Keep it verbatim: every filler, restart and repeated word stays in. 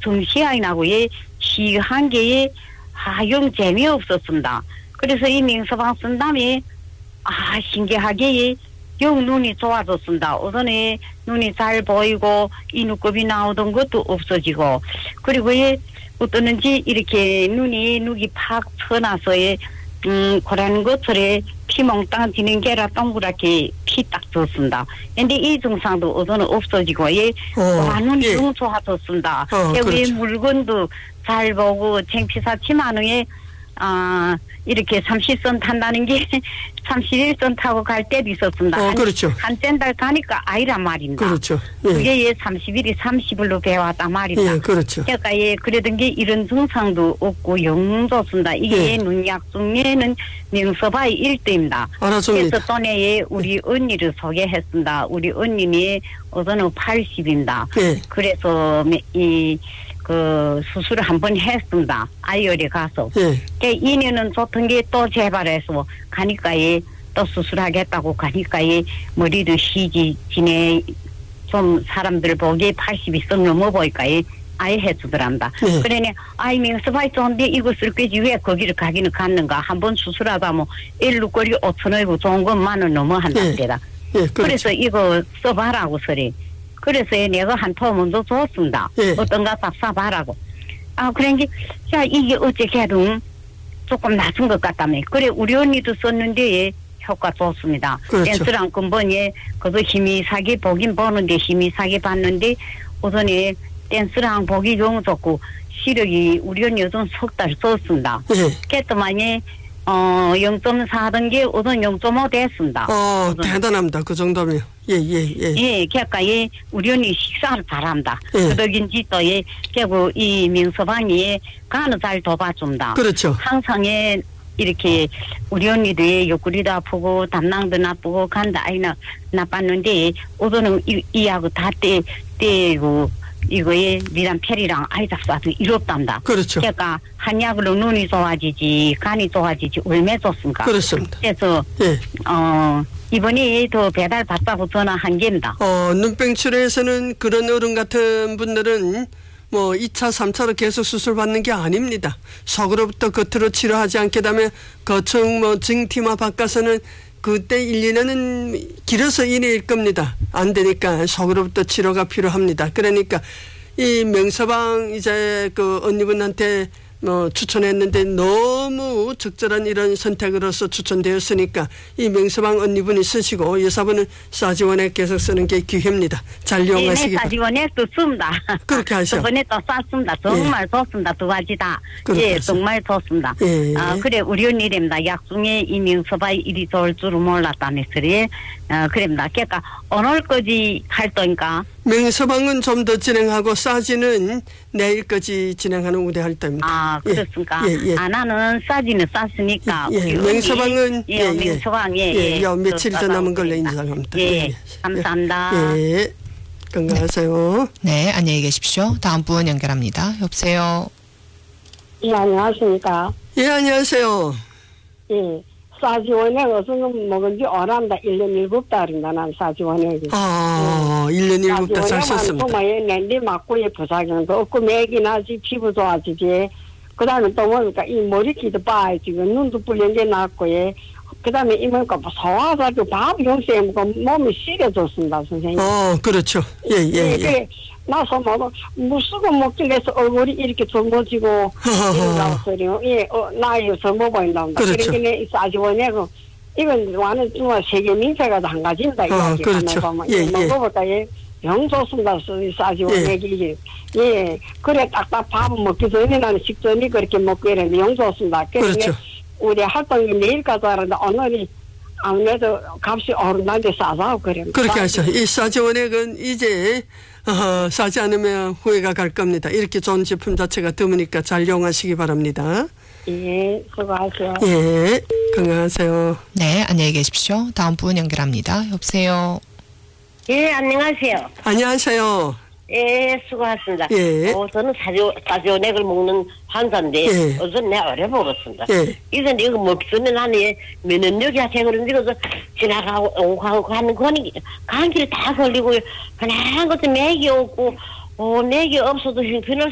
성시하이 나고 예 시한 개에 아영 재미없었습니다. 그래서 이 명서방 쓴 다음에 아 신기하게 영 눈이 좋아졌습니다. 우선에 눈이 잘 보이고 인후급이 나오던 것도 없어지고 그리고 예 어떠는지 이렇게 눈이 눈이 팍 쳐나서 예 음 그런 것들에 피 몽땅 지는 게라 동그랗게 피 딱 졌습니다. 근데 이 증상도 어서는 없어지고 예 와 눈이 예. 너무 좋아졌습니다. 어, 우리 그렇죠. 물건도 잘 보고 창피사 치마능에 아 이렇게 삼십 선 탄다는 게 삼십일 선 타고 갈 때도 있었습니다. 어, 한, 그렇죠. 한 샌달 가니까 아이란 말입니다. 그렇죠. 예. 그게 예 삼십일이 삼십일로 배웠단 말입니다. 예, 그렇죠. 그러니까 예 그러던 게 이런 증상도 없고 영 좋습니다. 이게 예. 눈약 중에는 명서바의 일대입니다. 알았습니다. 그래서 전에 우리 언니를 소개했습니다. 우리 언니는 우선은 팔십입니다. 예. 그래서 이 그 수술을 한번 했습니다. 아이열에 가서. 예. 그 인연은 좋던 게 또 재발해서 가니까 또 수술하겠다고 가니까 머리도 쉬지 지내 좀 사람들 보기에 팔십이 썩 넘어 보니까 아예 해주더랍니다. 네. 그러니 아이 명서바이 좋은데 이것을 끄지 왜 거기를 가기는 갔는가. 한번 수술하다 뭐 일루거리 오천 원이고 좋은 건 만 원 넘어 한답니다. 예. 예, 그렇죠. 그래서 이거 써봐라고 소리. 그래서 내가 한 통 먼저 줬습니다. 예. 어떤가 딱 사봐라고. 아 그런게 자 이게 어떻게든 조금 낮은 것 같다며. 그래 우리 언니도 썼는데 효과 좋습니다. 그렇죠. 댄스랑 근본에 그도 힘이 사게 보긴 보는데 힘이 사게 봤는데 우선에 댄스랑 보기 너무 좋고 시력이 우리 언니 요즘 석 달 썼습니다. 예. 그랬더만이 어 영 점 사 하던 게 우선 영 점 오 됐습니다. 어, 우선. 대단합니다. 그 정도면. 예, 예, 예. 예, 그러니까 예, 우리 언니 식사를 잘한다. 예. 그덕인지 또 예, 결국 이 명서방이 간을 잘 도와준다. 그렇죠. 항상 예, 이렇게 우리 언니도 예, 옆구리도 아프고 담낭도 나쁘고 간도 아이 나 나빴는데 우선은 이 이하고 다 떼 떼고 이거에 니랑 페리랑 아이 잡사도 이롭답니다. 그렇죠. 그러니까 한약으로 눈이 좋아지지 간이 좋아지지 얼마나 좋습니까? 그렇습니다. 그래서 예. 어. 이번에 더 배달 받다고 전화한 겁니다. 어, 눈병치료에서는 그런 어른 같은 분들은 뭐 이 차, 삼 차로 계속 수술 받는 게 아닙니다. 속으로부터 겉으로 치료하지 않게 되면 거청 뭐 증티마 바꿔서는 그때 일, 이 년은 길어서 일 년일 겁니다. 안 되니까 속으로부터 치료가 필요합니다. 그러니까 이 명서방 이제 그 언니분한테 뭐 추천했는데 너무 적절한 이런 선택으로서 추천되었으니까 이 명서방 언니분이 쓰시고 여사분은 싸지원에 계속 쓰는 게 기회입니다. 잘 이용하시기 네, 싸지원에 또 씁니다. 그렇게 하셔. 저번에 또 쌌습니다. 정말 예. 좋습니다. 두 가지 다. 예, 하셔. 정말 좋습니다. 예. 아, 그래 우리 언니랍니다. 약 중에 이 명서바이 일이 좋을 줄은 몰랐다며 소리. 어, 그럽니다. 그러니까 오늘까지 활동이니까. 명서방은 좀 더 진행하고 싸지는 내일까지 진행하는 우대 활동입니다. 아, 그렇습니까? 예, 예. 아, 나는 싸지는 쌌으니까. 예, 우리 명서방은 예, 예, 명서방, 예, 예, 예. 요 며칠 더 남은 걸로 있습니다. 인정합니다. 예, 예, 감사합니다. 예, 건강하세요. 네, 안녕히 계십시오. 다음 분 연결합니다. 여보세요. 예, 안녕하십니까. 예, 안녕하세요. 예, 싸지원에 어서 먹은 지 오란다. 일 년 일곱 달인가, 난 싸지원에. 아, 일 년 일곱 달 잘 썼습니다. 정말 낸디 맞고의 부작용도 없고, 맥이 나지, 피부 좋아지지. 그 다음에 또 뭡니까, 이 머리끼도 빠야 지금 눈도 불린 게 났고, 예. 그 다음에 이 뭡니까, 소화가지고 밥 용수에 먹고 몸이 시려졌습니다, 선생님. 어, 그렇죠. 예, 예, 예. 예. 나서 뭐, 무수고 먹길래서 얼굴이 이렇게 젊어지고, 이런다고 소리요. 예, 어, 나이 젊어 보인다고. 그렇죠. 그러니까 이 싸지원이고, 이건 완전 정말 세계 민폐가 한 가지입니다. 어, 그렇죠. 예, 예. 먹어볼까, 예. 영 좋습니다. 싸지원이. 예. 예. 그래, 딱딱 밥 먹기 전에 나는 식전이 그렇게 먹고 이랬는데 영 좋습니다. 그렇죠. 우리 활동이 내일까지 하는데 오늘이 아무래도 값이 오른다는데 싸서 그래. 그렇게 하죠. 이 싸지원액은 이제 어, 사지 않으면 후회가 갈 겁니다. 이렇게 좋은 제품 자체가 드무니까 잘 이용하시기 바랍니다. 예, 수고하세요. 예, 건강하세요. 네, 안녕히 계십시오. 다음 분 연결합니다. 여보세요. 예, 안녕하세요. 안녕하세요. 예, 수고하셨습니다. 예. 어, 저는 사료, 사료넥을 먹는 환자인데, 예. 어서 내가 어려 먹었습니다. 예. 이제 이거 먹으면 나는 면역력이 하세 그런데, 그래서 지나가고, 오고 하고 하는 거니, 감기를 다 걸리고, 그냥 것도 맥이 없고, 어, 맥이 없어도 흉편을